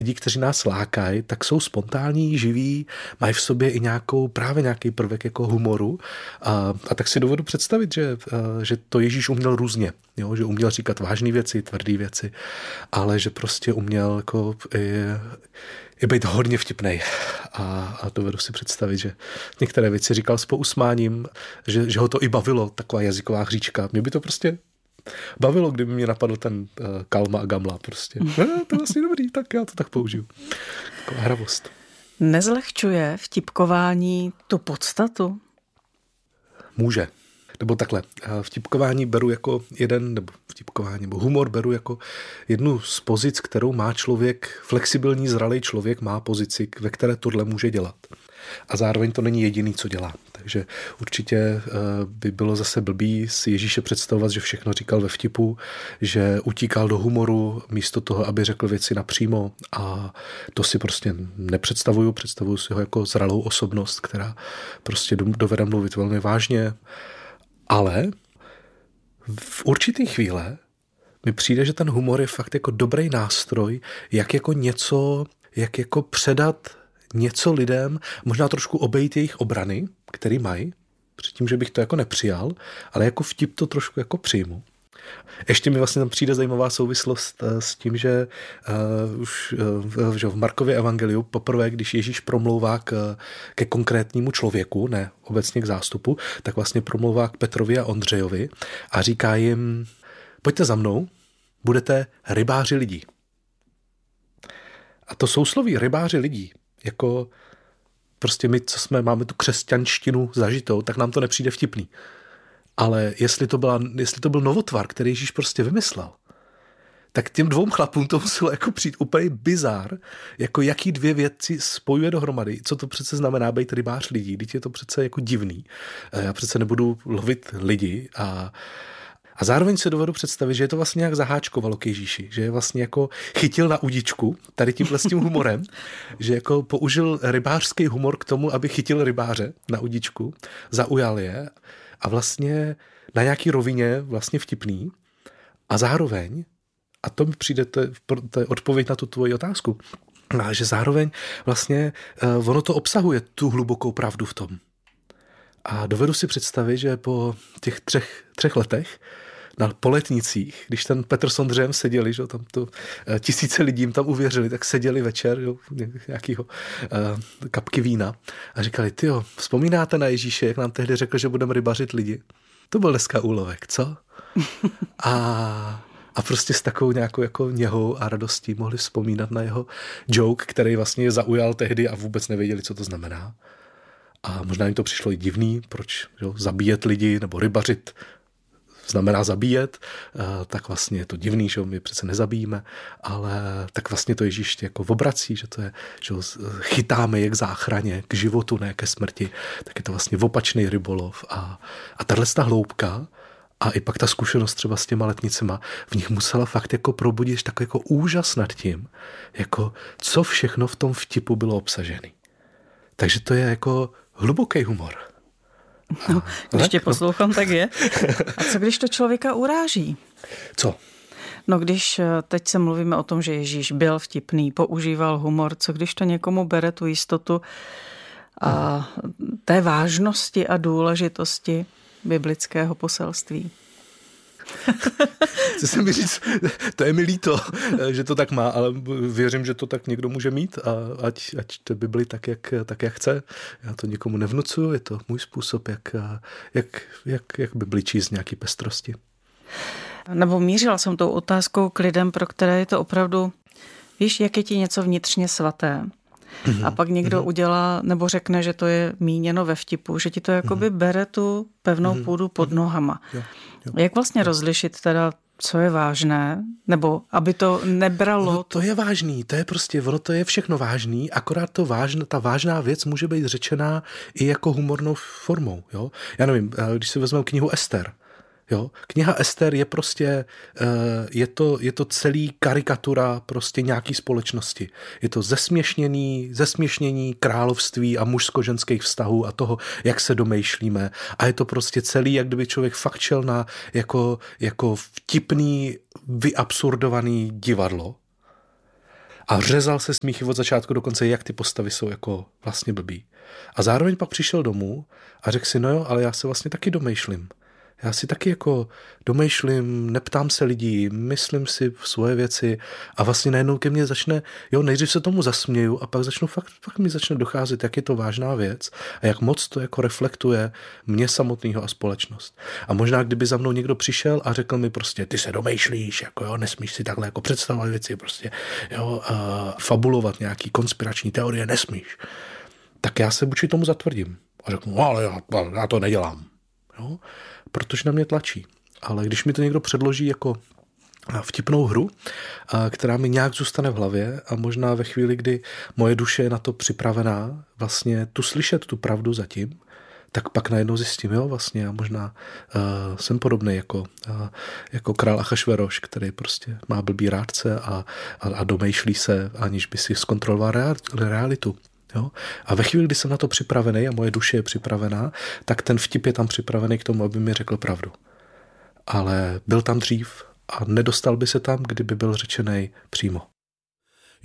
Lidi, kteří nás lákají, tak jsou spontánní, živí, mají v sobě i nějaký prvek jako humoru. A tak si dovedu představit, že to Ježíš uměl různě. Jo? Že uměl říkat vážné věci, tvrdé věci, ale že prostě uměl jako i být hodně vtipnej. A dovedu si představit, že některé věci říkal s pousmáním, že ho to i bavilo, taková jazyková hříčka. Mě by to prostě bavilo, kdyby mě napadl ten Kalma a Gamla prostě. To je vlastně dobrý, tak já to tak použiju. Taková hravost. Nezlehčuje vtipkování tu podstatu? Může. Nebo takhle, vtipkování beru jako nebo humor beru jako jednu z pozic, kterou má člověk, flexibilní, zralý člověk má pozici, ve které tohle může dělat. A zároveň to není jediný, co dělá. Takže určitě by bylo zase blbý si Ježíše představovat, že všechno říkal ve vtipu, že utíkal do humoru místo toho, aby řekl věci napřímo, a to si prostě nepředstavuju. Představuju si ho jako zralou osobnost, která prostě dovede mluvit velmi vážně, ale v určitý chvíle mi přijde, že ten humor je fakt jako dobrý nástroj, jak jako předat něco lidem, možná trošku obejít jejich obrany, který mají, předtím, že bych to jako nepřijal, ale jako vtip to trošku jako přijmu. Ještě mi vlastně tam přijde zajímavá souvislost s tím, že už v Markově evangeliu poprvé, když Ježíš promlouvá ke konkrétnímu člověku, ne obecně k zástupu, tak vlastně promlouvá k Petrovi a Ondřejovi a říká jim: pojďte za mnou, budete rybáři lidí. A to sousloví rybáři lidí, jako prostě my, co máme tu křesťanštinu zažitou, tak nám to nepřijde vtipný. Ale jestli to byl novotvar, který Ježíš prostě vymyslel, tak těm dvou chlapům to muselo jako přijít úplně bizár, jako jaký dvě věci spojuje dohromady. Co to přece znamená být rybář lidí? Teď je to přece jako divný. Já přece nebudu lovit lidi a zároveň se dovedu představit, že je to vlastně nějak zaháčkovalo k Ježíši, že je vlastně jako chytil na udičku tady tímhle s tím humorem, že jako použil rybářský humor k tomu, aby chytil rybáře na udičku, zaujal je a vlastně na nějaký rovině vlastně vtipný a zároveň, a to mi přijde, to je odpověď na tu tvoji otázku, a že zároveň vlastně ono to obsahuje tu hlubokou pravdu v tom. A dovedu si představit, že po těch třech letech na Poletnicích, když ten Petr s Ondřejem seděli, že tam to tisíce lidí jim tam uvěřili, tak seděli večer, jo, nějakýho kapky vína a říkali: tyjo, vzpomínáte na Ježíše, jak nám tehdy řekl, že budeme rybařit lidi? To byl dneska úlovek, co? A prostě s takovou nějakou jako něhou a radostí mohli vzpomínat na jeho joke, který vlastně je zaujal tehdy a vůbec nevěděli, co to znamená. A možná jim to přišlo i divný, proč zabíjet lidi nebo rybařit znamená zabíjet, tak vlastně je to divný, že my přece nezabijíme, ale tak vlastně to Ježíš jako obrací, že to je, že chytáme je k záchraně, k životu, ne ke smrti, tak je to vlastně opačný rybolov a tato hloubka a i pak ta zkušenost třeba s těma letnicema v nich musela fakt jako probudit takový jako úžas nad tím, jako co všechno v tom vtipu bylo obsažený. Takže to je jako hluboký humor. No, když tě poslouchám, tak je. A co když to člověka uráží? Co? No když teď se mluvíme o tom, že Ježíš byl vtipný, používal humor, co když to někomu bere tu jistotu a té vážnosti a důležitosti biblického poselství? Chci si mi říct, to je mi líto, že to tak má, ale věřím, že to tak někdo může mít a ať to Bibli tak, jak chce. Já to nikomu nevnucuju, je to můj způsob, jak Bibli číst nějaký pestrosti. Nebo mířila jsem tou otázkou k lidem, pro které je to opravdu, víš, jak je ti něco vnitřně svaté. A pak někdo udělá nebo řekne, že to je míněno ve vtipu, že ti to jakoby bere tu pevnou půdu pod nohama. Jo. Jak vlastně rozlišit teda, co je vážné, nebo aby to nebralo? No, to je vážný, to je prostě, to je všechno vážný, akorát ta vážná věc může být řečená i jako humornou formou. Jo? Já nevím, když si vezmeme knihu Ester, jo? Kniha Ester je prostě, je to celý karikatura prostě nějaký společnosti. Je to zesměšnění království a mužsko-ženských vztahů a toho, jak se domýšlíme. A je to prostě celý, jak kdyby člověk fakt šel na jako vtipný, vyabsurdovaný divadlo. A řezal se smíchy od začátku do konce, jak ty postavy jsou jako vlastně blbý. A zároveň pak přišel domů a řekl si, no jo, ale já se vlastně taky domýšlím. Já si taky jako domýšlím, neptám se lidí, myslím si svoje věci a vlastně najednou ke mně začne, jo, nejdřív se tomu zasměju a pak fakt mi začne docházet, jak je to vážná věc a jak moc to jako reflektuje mě samotného a společnost. A možná, kdyby za mnou někdo přišel a řekl mi prostě, ty se domýšlíš, jako jo, nesmíš si takhle jako představovat věci, prostě, jo, fabulovat nějaký konspirační teorie, nesmíš. Tak já se vůči tomu zatvrdím a řeknu, no, ale já to nedělám. Jo? Protože na mě tlačí. Ale když mi to někdo předloží jako vtipnou hru, která mi nějak zůstane v hlavě a možná ve chvíli, kdy moje duše je na to připravená vlastně tu slyšet tu pravdu zatím, tak pak najednou zjistím, jo, vlastně já možná jsem podobný jako král Achašveroš, který prostě má blbý rádce a domýšlí se, aniž by si zkontroloval realitu. Jo? A ve chvíli, kdy jsem na to připravený a moje duše je připravená, tak ten vtip je tam připravený k tomu, aby mi řekl pravdu. Ale byl tam dřív a nedostal by se tam, kdyby byl řečený přímo.